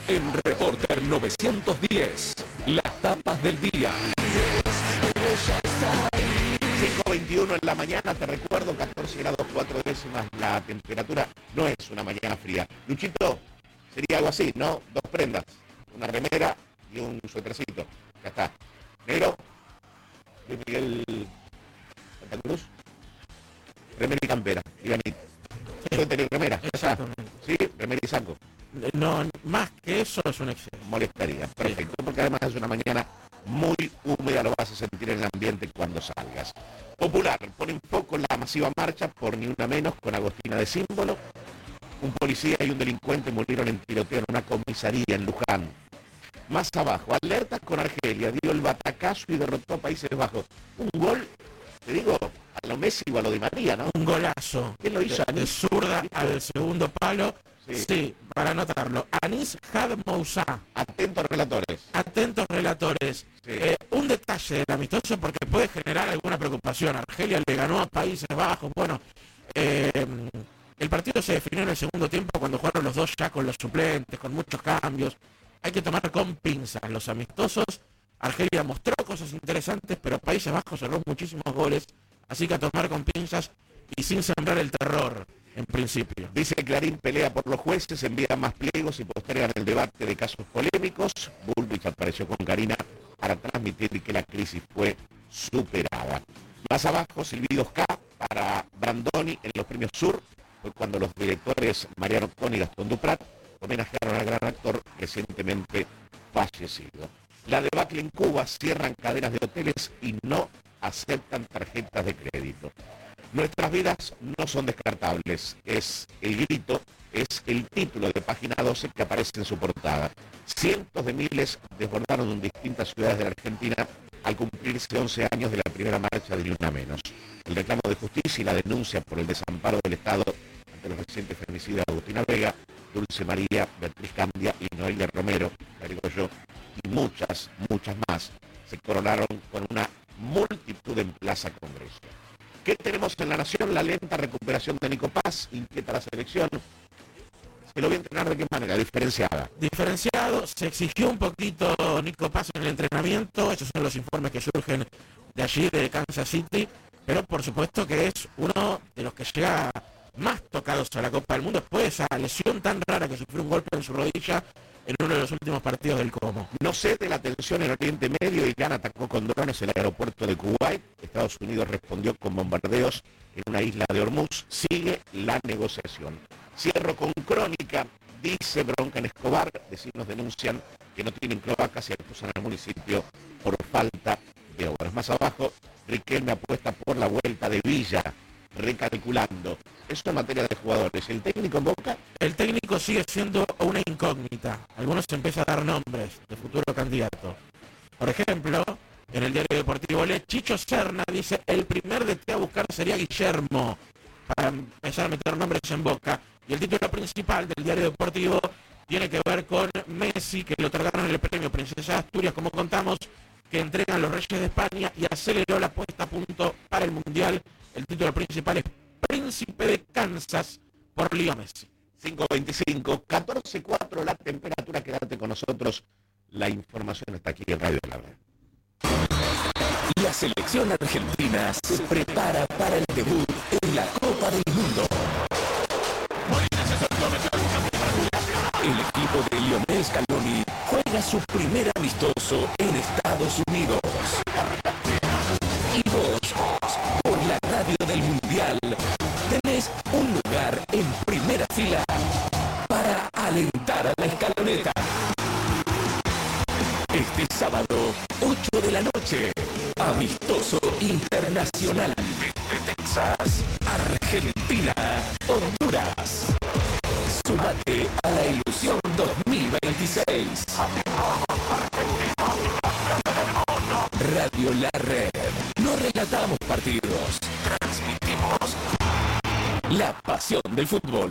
En Reporter 910, las tapas del día. 5:21 en la mañana, te recuerdo, 14 grados 4 décimas la temperatura, no es una mañana fría. Luchito, sería algo así, ¿no? 2 prendas, una remera y un suétercito, ya está. Negro, Luis Miguel Santa Cruz, remera y campera, Ivanit. Suéter y remera, ya está. Sí, remera y saco. No, más que eso es un exceso. Molestaría, perfecto, porque además es una mañana muy húmeda, lo vas a sentir en el ambiente cuando salgas. Popular, pone en foco la masiva marcha por Ni Una Menos con Agostina de símbolo. Un policía y un delincuente murieron en tiroteo en una comisaría en Luján. Más abajo, alertas con Argelia, dio el batacazo y derrotó a Países Bajos. Un gol, te digo, a lo Messi o a lo Di María, ¿no? Un golazo. ¿Quién lo hizo? De zurda al segundo palo. Sí, para anotarlo. Anis Hadmoussa. Atentos relatores. Atentos relatores. Sí. Un detalle del amistoso porque puede generar alguna preocupación. Argelia le ganó a Países Bajos. Bueno, el partido se definió en el segundo tiempo cuando jugaron los dos ya con los suplentes, con muchos cambios. Hay que tomar con pinzas los amistosos. Argelia mostró cosas interesantes, pero Países Bajos cerró muchísimos goles. Así que a tomar con pinzas y sin sembrar el terror. En principio. Dice que Clarín pelea por los jueces, envía más pliegos y postergan el debate de casos polémicos. Bullrich apareció con Karina para transmitir que la crisis fue superada. Más abajo, silbidos K para Brandoni en los premios Sur, fue cuando los directores Mariano Con y Gastón Duprat homenajearon al gran actor recientemente fallecido. La debacle en Cuba, cierran cadenas de hoteles y no aceptan tarjetas de crédito. Nuestras vidas no son descartables, es el grito, es el título de página 12 que aparece en su portada. Cientos de miles desbordaron en distintas ciudades de la Argentina al cumplirse 11 años de la primera marcha de Ni Una Menos. El reclamo de justicia y la denuncia por el desamparo del Estado ante los recientes femicidios de Agustina Vega, Dulce María, Beatriz Candia y Noelia Romero, agrego yo, y muchas más, se coronaron con una multitud en Plaza Congreso. ¿Qué tenemos en La Nación? La lenta recuperación de Nico Paz, inquieta la selección. ¿Se lo voy a entrenar de qué manera? Diferenciada. Diferenciado, se exigió un poquito Nico Paz en el entrenamiento, esos son los informes que surgen de allí, de Kansas City, pero por supuesto que es uno de los que llega más tocados a la Copa del Mundo después de esa lesión tan rara que sufrió un golpe en su rodilla en uno de los últimos partidos del Como. No cede la tensión en Oriente Medio. Irán atacó con drones el aeropuerto de Kuwait. Estados Unidos respondió con bombardeos en una isla de Hormuz. Sigue la negociación. Cierro con crónica. Dice Bronca en Escobar. Vecinos denuncian que no tienen cloacas y acusan al municipio por falta de obras. Más abajo, Riquelme apuesta por la vuelta de Villa. Recalculando. Eso en materia de jugadores. ¿El técnico en Boca? El técnico sigue siendo una incógnita. Algunos empiezan a dar nombres de futuro candidato. Por ejemplo, en el diario deportivo Le, Chicho Serna dice: el primer DT a buscar sería Guillermo, para empezar a meter nombres en Boca. Y el título principal del diario deportivo tiene que ver con Messi, que le otorgaron el premio Princesa de Asturias, como contamos, que entregan los Reyes de España, y aceleró la puesta a punto para el Mundial. El título principal es Príncipe de Kansas por Leo Messi. 5:25, 14:04 la temperatura. Quédate con nosotros. La información está aquí en Radio La Red. La selección argentina se prepara para el debut en la Copa del Mundo. El equipo de Lionel Scaloni juega su primer amistoso en Estados Unidos. Y vos, por la radio del Mundial, tenés un lugar en primera fila para alentar a la escaloneta. Este sábado, 8 de la noche, amistoso internacional de Texas, Argentina, Honduras. Súmate a la ilusión 2026. Radio La Red. No relatamos partidos, transmitimos la pasión del fútbol.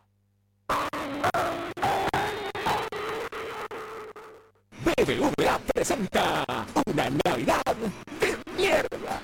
BBVA presenta una Navidad de mierda.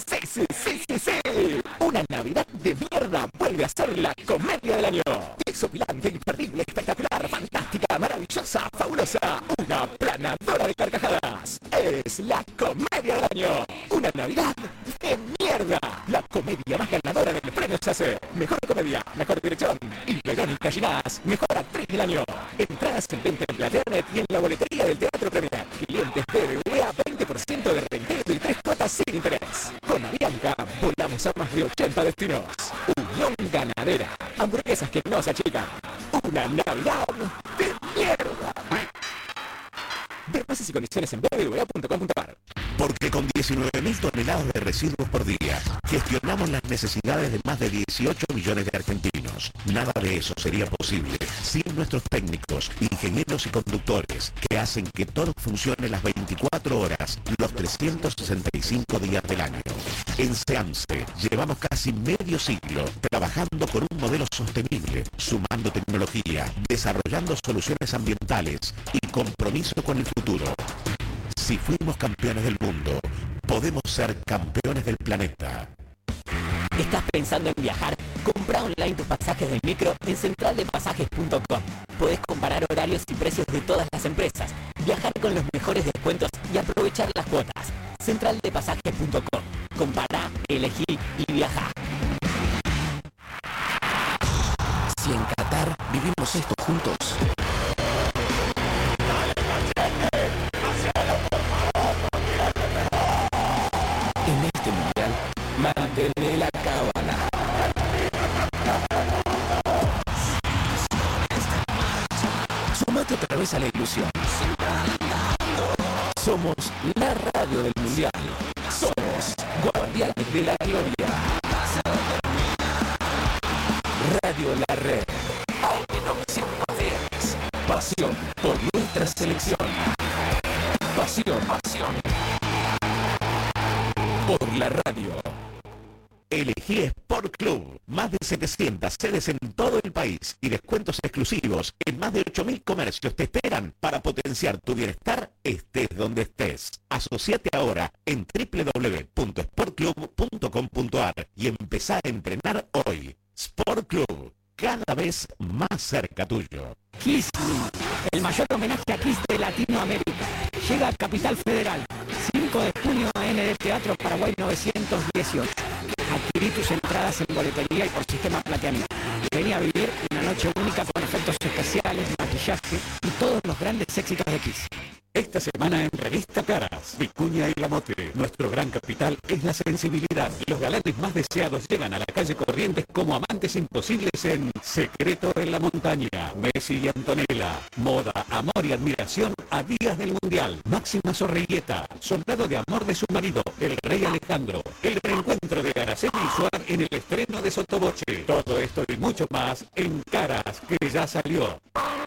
Sí. Una Navidad de mierda vuelve a ser la comedia del año. Desopilante, imperdible, espectacular, fantástica, maravillosa, asombrosa, una planadora de carcajadas. Es la comedia del año. Una Navidad de mierda. La comedia más ganadora del premio SACE. Mejor comedia, mejor dirección. Y Verónica Ginás, mejor actriz del año. Entradas en venta en Plateanet y en la boletería del Teatro Premier. Clientes BBVA, 20% de reintegro y 3 cuotas sin interés. Con Avianca volamos a más de 80 destinos. Unión Ganadera. Hamburguesas que no se achican. Una Navidad de mierda. Ver bases y condiciones en bbva.com.ar. Porque con 19.000 toneladas de residuos por día, gestionamos las necesidades de más de 18 millones de argentinos. Nada de eso sería posible sin nuestros técnicos, ingenieros y conductores, que hacen que todo funcione las 24 horas, los 365 días del año. En SEAMSE llevamos casi medio siglo trabajando con un modelo sostenible, sumando tecnología, desarrollando soluciones ambientales y compromiso con el futuro. Si fuimos campeones del mundo, podemos ser campeones del planeta. ¿Estás pensando en viajar? Compra online tus pasajes del micro en centraldepasajes.com. Podés comparar horarios y precios de todas las empresas, viajar con los mejores descuentos y aprovechar las cuotas. Centraldepasajes.com. Compará, elegí y viajá. Si en Qatar vivimos esto juntos. En este mundial, mantén la cábala. Sumate otra vez a la ilusión. Somos la radio del mundial. Somos guardianes de la gloria. Radio La Red. AM910. Pasión por nuestra selección. Pasión por la radio. Elegí Sport Club. Más de 700 sedes en todo el país y descuentos exclusivos en más de 8.000 comercios te esperan para potenciar tu bienestar estés donde estés. Asociate ahora en www.sportclub.com.ar y empezá a entrenar hoy. Sport Club, cada vez más cerca tuyo. Kiss Me, el mayor homenaje a Kiss de Latinoamérica. Llega a Capital Federal, 5 de junio en el Teatro Paraguay 918. Adquirí tus entradas en boletería y por sistema Plateanet. Vení a vivir una noche única con efectos especiales, maquillaje y todos los grandes éxitos de Kiss. Esta semana en Revista Caras, Vicuña y Lamote. Nuestro gran capital es la sensibilidad. Los galanes más deseados llegan a la calle Corrientes como amantes imposibles en Secreto en la Montaña. Messi y Antonella. Moda, amor y admiración a días del Mundial. Máxima Zorrilleta. Soldado de amor de su marido, el rey Alejandro. El reencuentro de Araceli y Suar en el estreno de Sotoboche. Todo esto y mucho más en Caras, que ya salió.